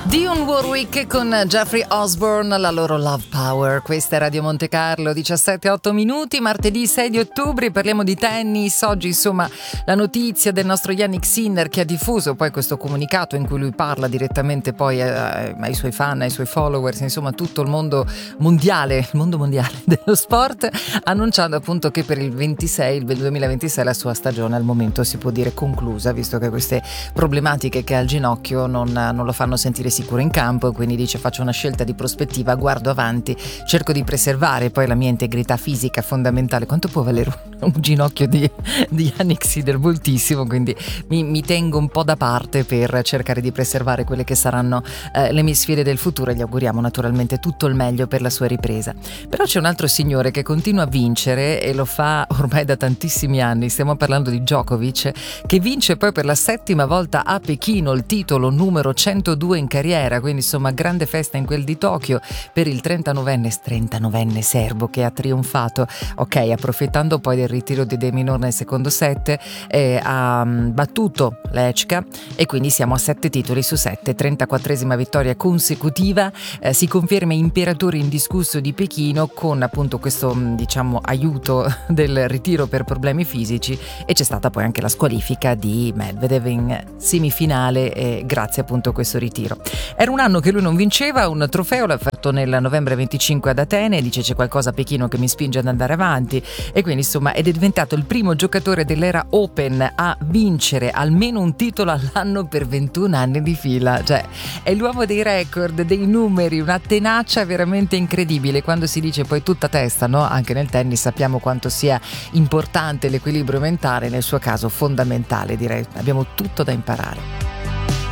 Dionne Warwick con Jeffrey Osborne, la loro Love Power. Questa è Radio Monte Carlo, 17:08 minuti, martedì 6 di ottobre, parliamo di tennis. Oggi insomma la notizia del nostro Jannik Sinner, che ha diffuso poi questo comunicato in cui lui parla direttamente poi ai suoi fan, ai suoi followers, insomma tutto il mondo mondiale dello sport, annunciando appunto che per il 2026 la sua stagione al momento si può dire conclusa, visto che queste problematiche che ha al ginocchio non lo fanno sentire sicuro in campo, quindi dice: faccio una scelta di prospettiva, guardo avanti, cerco di preservare poi la mia integrità fisica fondamentale. Quanto può valere un ginocchio di Jannik Sinner? Moltissimo, quindi mi tengo un po' da parte per cercare di preservare quelle che saranno le mie sfide del futuro, e gli auguriamo naturalmente tutto il meglio per la sua ripresa. Però c'è un altro signore che continua a vincere e lo fa ormai da tantissimi anni, stiamo parlando di Djokovic, che vince poi per la 7ª volta a Pechino il titolo numero 102 in carriera, quindi insomma grande festa in quel di Tokyo per il 39enne serbo che ha trionfato, approfittando poi del ritiro di De Minaur nel secondo set, ha battuto Lechka e quindi siamo a 7 titoli su 7, 34esima vittoria consecutiva, si conferma imperatore indiscusso di Pechino con appunto questo aiuto del ritiro per problemi fisici, e c'è stata poi anche la squalifica di Medvedev in semifinale grazie appunto a questo ritiro. Era un anno che lui non vinceva un trofeo, l'ha fatto nel novembre 25 ad Atene, dice c'è qualcosa a Pechino che mi spinge ad andare avanti, e quindi insomma ed è diventato il primo giocatore dell'era Open a vincere almeno un titolo all'anno per 21 anni di fila, cioè è l'uomo dei record, dei numeri, una tenacia veramente incredibile. Quando si dice poi tutta testa, no? Anche nel tennis sappiamo quanto sia importante l'equilibrio mentale, nel suo caso fondamentale, direi, abbiamo tutto da imparare.